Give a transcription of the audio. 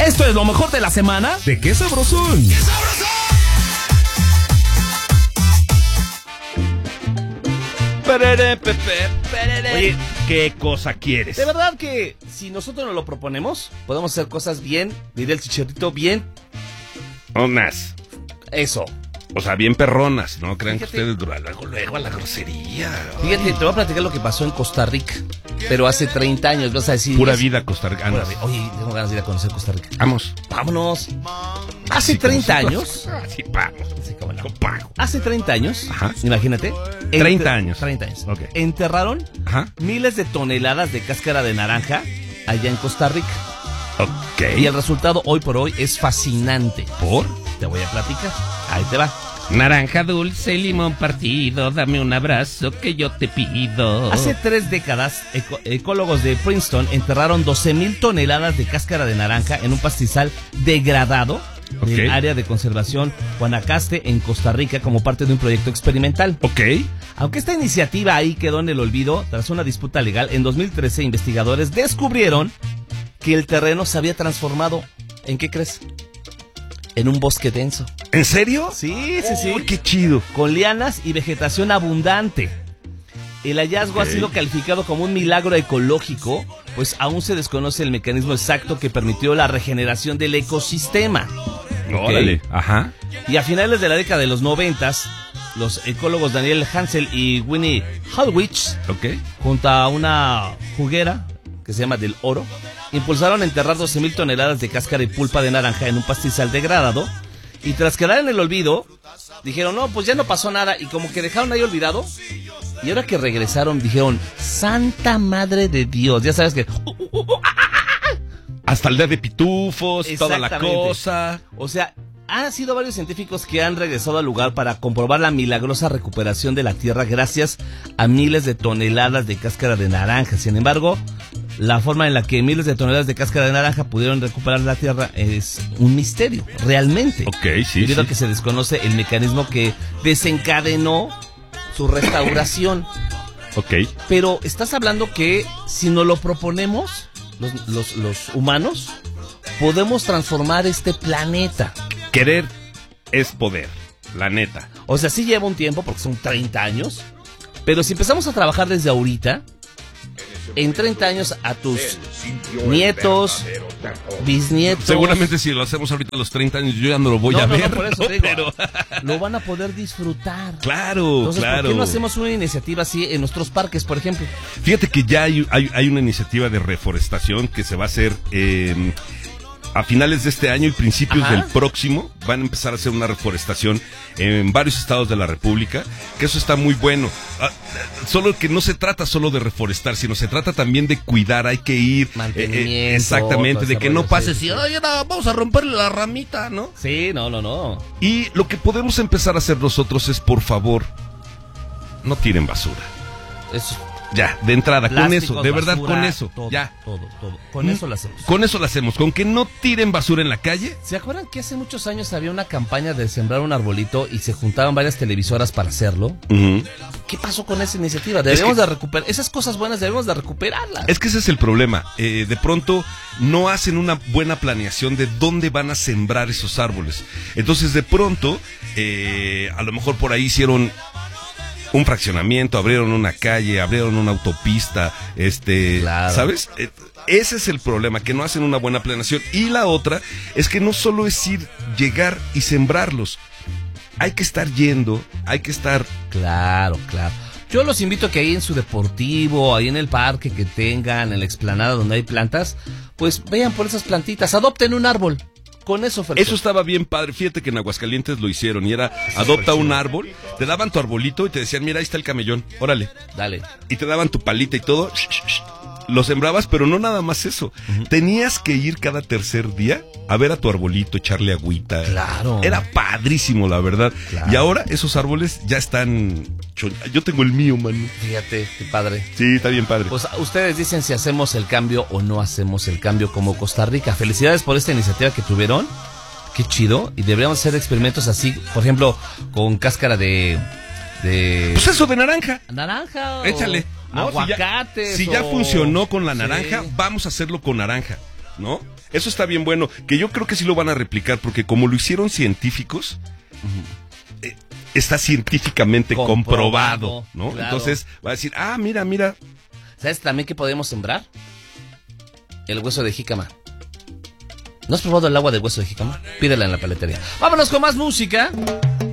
Esto es lo mejor de la semana. ¿De qué sabrosón? ¡Qué sabrosón! Oye, ¿qué cosa quieres? De verdad que si nosotros nos lo proponemos, podemos hacer cosas bien, diría el Chicharito, bien. Unas. Eso. O sea, bien perronas, ¿no? Crean Fíjate. que ustedes luego a la grosería. Fíjate, te voy a platicar lo que pasó en Costa Rica, pero hace 30 años, vas a decir... Pura vida costarricana. Oye, tengo ganas de ir a conocer Costa Rica. Vamos. Vámonos. Hace 30 años... Así vamos. Sí, cómo no. Pago. Hace 30 años, Ajá. imagínate. 30 años. 30 años. Ok. Enterraron Ajá. miles de toneladas de cáscara de naranja allá en Costa Rica. Ok. Y el resultado hoy por hoy es fascinante. ¿Por? Te voy a platicar. Ahí te va. Naranja dulce, limón partido, dame un abrazo que yo te pido. Hace 3 décadas, ecólogos de Princeton enterraron 12,000 toneladas de cáscara de naranja en un pastizal degradado del área de conservación Guanacaste en Costa Rica como parte de un proyecto experimental. Ok. Aunque esta iniciativa ahí quedó en el olvido, tras una disputa legal, en 2013 investigadores descubrieron que el terreno se había transformado, ¿en qué crees? En un bosque denso. ¿En serio? Sí. Uy, qué chido. Con lianas y vegetación abundante. El hallazgo ha sido calificado como un milagro ecológico, pues aún se desconoce el mecanismo exacto que permitió la regeneración del ecosistema. Órale. Ajá. Y a finales de la década de los 90, los ecólogos Daniel Hansel y Winnie Halwich, junto a una juguera que se llama Del Oro, impulsaron a enterrar 12,000 toneladas de cáscara y pulpa de naranja en un pastizal degradado. Y tras quedar en el olvido, dijeron, no, pues ya no pasó nada. Y como que dejaron ahí olvidado. Y ahora que regresaron, dijeron, Santa Madre de Dios. Ya sabes que... Hasta el día de pitufos, toda la Exactamente. cosa. O sea, han sido varios científicos que han regresado al lugar para comprobar la milagrosa recuperación de la tierra gracias a miles de toneladas de cáscara de naranja. Sin embargo, la forma en la que miles de toneladas de cáscara de naranja pudieron recuperar la tierra es un misterio, realmente. Ok, sí, Debido a sí. que se desconoce el mecanismo que desencadenó su restauración. Ok. Pero estás hablando que si nos lo proponemos, los humanos, podemos transformar este planeta. Querer es poder, la neta. O sea, sí lleva un tiempo, porque son 30 años, pero si empezamos a trabajar desde ahorita, en 30 años a tus nietos, bisnietos... Seguramente si lo hacemos ahorita a los 30 años, yo ya no lo voy a ver. No, por eso ¿no? te digo, Pero... lo van a poder disfrutar. Claro, Entonces, claro. ¿por qué no hacemos una iniciativa así en nuestros parques, por ejemplo? Fíjate que ya hay una iniciativa de reforestación que se va a hacer a finales de este año y principios del próximo. Van a empezar a hacer una reforestación en varios estados de la República, que eso está muy bueno. Solo que no se trata solo de reforestar, sino se trata también de cuidar, hay que ir. Mantenimiento. Exactamente, de que no pases sí. y, oye, no, vamos a romperle la ramita, ¿no? Sí, no. Y lo que podemos empezar a hacer nosotros es, por favor, no tiren basura. Eso. Ya, de entrada, con Plásticos, eso, de verdad, basura, con eso, todo, ya. Todo. Con eso lo hacemos. Con eso lo hacemos, con que no tiren basura en la calle. ¿Se acuerdan que hace muchos años había una campaña de sembrar un arbolito y se juntaban varias televisoras para hacerlo? ¿Qué pasó con esa iniciativa? Debemos de recuperar, esas cosas buenas debemos de recuperarlas. Es que ese es el problema, de pronto no hacen una buena planeación de dónde van a sembrar esos árboles. Entonces de pronto, a lo mejor por ahí hicieron un fraccionamiento, abrieron una calle, abrieron una autopista, Claro. ¿sabes? Ese es el problema, que no hacen una buena planeación. Y la otra es que no solo es llegar y sembrarlos. Hay que estar yendo, hay que estar... Claro. Yo los invito a que ahí en su deportivo, ahí en el parque que tengan, en la explanada donde hay plantas, pues vean por esas plantitas, adopten un árbol. Con eso, Fercho. Eso estaba bien padre. Fíjate que en Aguascalientes lo hicieron y era adopta un árbol, te daban tu arbolito y te decían, mira, ahí está el camellón, órale. Dale. Y te daban tu palita y todo. Lo sembrabas, pero no nada más eso. Tenías que ir cada tercer día a ver a tu arbolito, echarle agüita. Claro. Era padrísimo, la verdad. Claro. Y ahora esos árboles ya están... Yo tengo el mío, mano. Fíjate, qué padre. Sí, está bien padre. Pues ustedes dicen si hacemos el cambio o no hacemos el cambio como Costa Rica. Felicidades por esta iniciativa que tuvieron. Qué chido. Y deberíamos hacer experimentos así, por ejemplo, con cáscara de Pues eso, de naranja. naranja. Échale. ¿no? Aguacates. Si ya funcionó con la naranja, vamos a hacerlo con naranja, ¿no? Eso está bien bueno, que yo creo que sí lo van a replicar, porque como lo hicieron científicos, está científicamente comprobado, ¿no? Claro. Entonces va a decir, mira. ¿Sabes también qué podemos sembrar? El hueso de jícama. ¿No has probado el agua del hueso de jícama? Pídela en la paletería. Vámonos con más música.